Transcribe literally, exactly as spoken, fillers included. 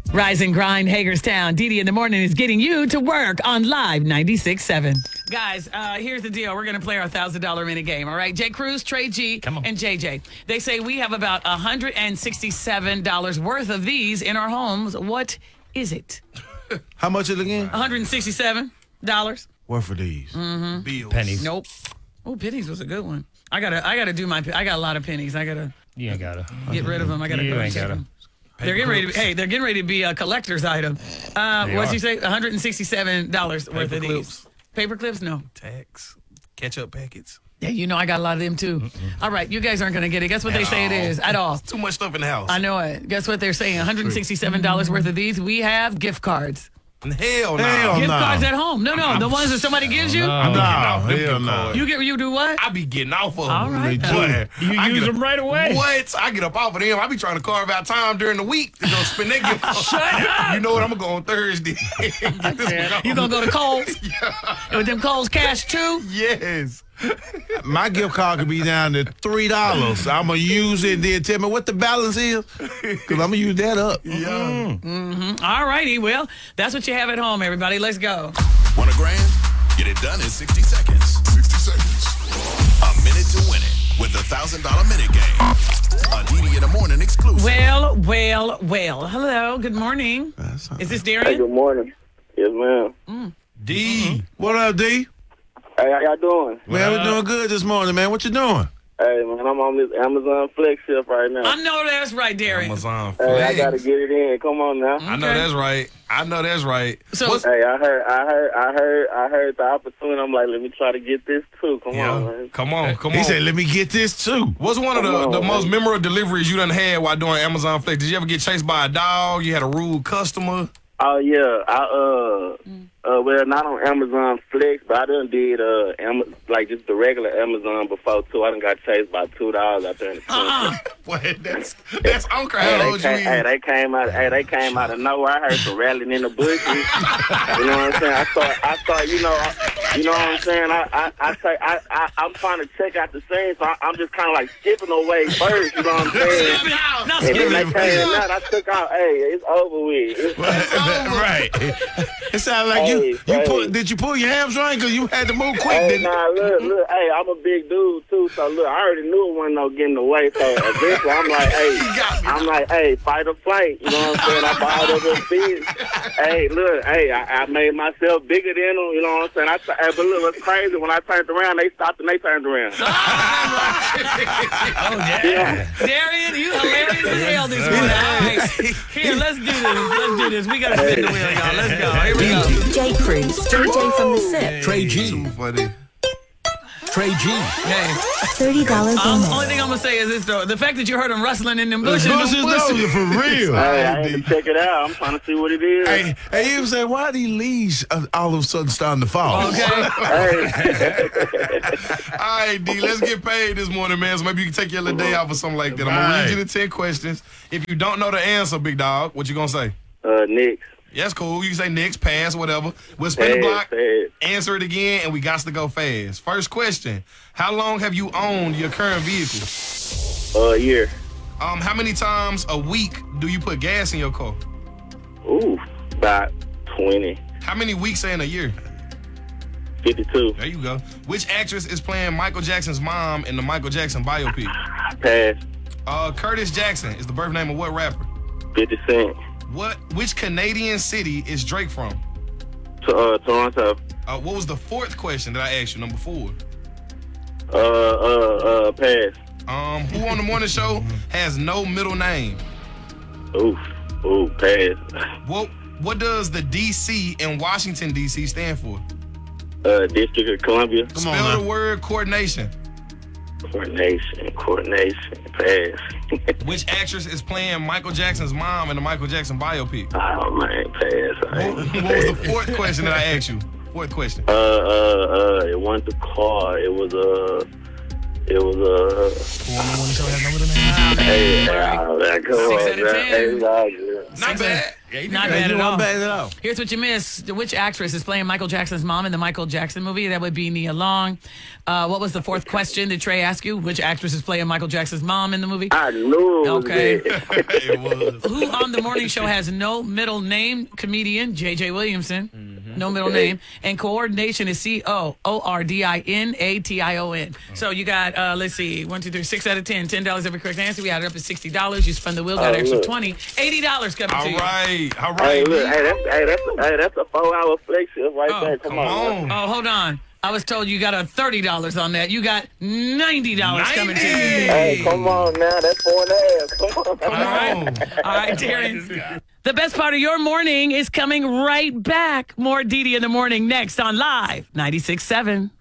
Rise and grind, Hagerstown. Dee Dee in the morning is getting you to work on Live ninety-six point seven. Guys, uh, here's the deal. We're going to play our one thousand dollars minute game, all right? Jay Cruz, Trey G, and J J. They say we have about one hundred sixty-seven dollars worth of these in our homes. What is it? How much is it again? one hundred sixty-seven dollars. What for these? Mm-hmm. Bills. Pennies. Nope. Oh, pennies was a good one. I gotta, I gotta do my. I got a lot of pennies. I gotta. You ain't gotta get rid of them. I gotta you go and ain't check gotta. them. They're getting ready to be, hey, they're getting ready to be a collector's item. Uh, They what's are. you say? one hundred sixty-seven dollars worth Paper of these. clips. Paper clips? No. Tax. Ketchup packets. Yeah, you know I got a lot of them too. Mm-mm. All right, you guys aren't going to get it. Guess what At they say all. it is? At all. Too much stuff in the house. I know it. Guess what they're saying? one hundred sixty-seven dollars worth of these. We have gift cards. Hell no. Hell gift no. cards at home. No, no, the ones that somebody gives you. No. I'm getting off them hell gift no. cards. You get you do what? I be getting off of them. All right. Me too. Boy, You I use get them right away. What? I get up off of them. I be trying to carve out time during the week to go spend that gift card. Shut up. You know what? I'm going to go on Thursday. Get this one You gone. gonna go to Kohl's? With them Kohl's cash too? Yes. My gift card could be down to three dollars. I'm gonna use it and then tell me what the balance is, cause I'm gonna use that up. Yeah. Mm-hmm. All righty. Well, that's what you have at home, everybody. Let's go. Want a grand? Get it done in sixty seconds. sixty seconds. A minute to win it with the one thousand dollars minute game. A Dee Dee in the morning exclusive. Well, well, well. Hello. Good morning. Is this Hey, Darian? good morning. Yes, ma'am. D. What up, D? Hey, how y'all doing? Man, we're doing good this morning, man. What you doing? Hey, man, I'm on this Amazon Flex shift right now. I know that's right, Darian. Amazon Hey, I Flex. gotta get it in. Come on now. I know Okay. that's right. I know that's right. So- What's, Hey, I heard, I heard, I heard, I heard the opportunity. I'm like, let me try to get this too. Come on, yeah. man. Come on. Come He on. said, "Let me get this too." What's one of Come the, on, the man. most memorable deliveries you done had while doing Amazon Flex? Did you ever get chased by a dog? You had a rude customer? Oh yeah, I uh, uh, well, not on Amazon Flex, but I done did uh, Am- like just the regular Amazon before too. I done got chased by two dogs out there in the Uh-uh. Boy, that's that's uncle. Hey, How they old you came, hey, is? they came out. Hey, they came out of nowhere. I heard some rattling in the bushes. You know what I'm saying? I thought, I thought, you know, I, you know what I'm saying? I, I, I, say, I, I, I'm trying to check out the scene, so I, I'm just kind of like skipping away first. You know what I'm saying? Skip it out. Now And skip then it. they came out. I took out. Hey, it's over with. It's, Right. It sounded like you. Hey, You hey. pull, did you pull your hamstring? Cause you had to move quick. Hey, Didn't you? nah, look, look, hey, I'm a big dude too, so look, I already knew it wasn't no getting away, so eventually I'm like, hey, I'm like, hey, fight or flight, you know what I'm saying? I balled up his feet. Hey, look, hey, I, I made myself bigger than them, you know what I'm saying? I t- hey, but look, what's crazy, when I turned around, they stopped and they turned around. Oh, yeah. Yeah. Darian, you hilarious as hell this morning. All right. Here, let's do this. Let's do this. We got to spin the wheel, y'all. Let's go. Here we go. Jay Cruz, J J from the SIP, Trey G. Too funny. Trey G. Hey, thirty dollars um, bonus. only thing I'm going to say is this, though. The fact that you heard him rustling in them bushes. Bushes, them no, you're for real. Hey, I had to check it out. I'm trying to see what it is. Hey, hey, you say why these leaves uh, all of a sudden starting to fall? Okay. Hey. All right, D, let's get paid this morning, man. So maybe you can take your little day off or something like that. I'm going to read you the ten questions. If you don't know the answer, big dog, what you going to say? Uh, Nick. Yeah, that's cool. You can say next, pass, whatever. We'll spin the Pass, block, pass. answer it again, and we got to go fast. First question. How long have you owned your current vehicle? Uh, year. Um, how many times a week do you put gas in your car? Ooh, about twenty. How many weeks are in a year? fifty-two. There you go. Which actress is playing Michael Jackson's mom in the Michael Jackson biopic? Pass. Uh, Curtis Jackson is the birth name of what rapper? fifty Cent. What? Which Canadian city is Drake from? To, uh, Toronto. Uh, what was the fourth question that I asked you? Number four. Uh, uh, uh, pass. Um, who on the morning show has no middle name? Oof. Ooh, pass. What What does the D C in Washington D C stand for? Uh, District of Columbia. Come on, Spell man. the word coordination. Coordination. Coordination. Pass. Which actress is playing Michael Jackson's mom in the Michael Jackson biopic? Oh, man, pass. I What, ain't what was the pass. fourth question that I asked you? Fourth question. Uh, uh, uh, it wasn't the car. It was, uh, it was, uh, Who on the morning show has no middle name? hey, uh, that come Six on, out of man. ten. Hey, it's all good. Not bad. Not Hey, bad you at all. weren't bad at all. Here's what you missed. Which actress is playing Michael Jackson's mom in the Michael Jackson movie? That would be Nia Long. Uh, what was the fourth question? Did Trey ask you? Which actress is playing Michael Jackson's mom in the movie? I knew it was Okay. it. It was. Who on the morning show has no middle name? Comedian J J Williamson. No middle name. And coordination is C O O R D I N A T I O N. So you got, uh, let's see, one, two, three, six out of ten. ten dollars every correct answer. We added up to sixty dollars. You spun the wheel, got Oh, an extra look. twenty. eighty dollars coming All to you. right. All Hey, right. look, D. hey, that's, hey, that's, a, hey, that's a four-hour flex shift right Oh, there. Come, Come on. on. Oh, hold on. I was told you got a thirty dollars on that. You got ninety dollars coming to you. Hey, come on now. That's four and a half. Come on. Come on. All right, Darren. The best part of your morning is coming right back. More Didi in the morning next on Live ninety-six point seven.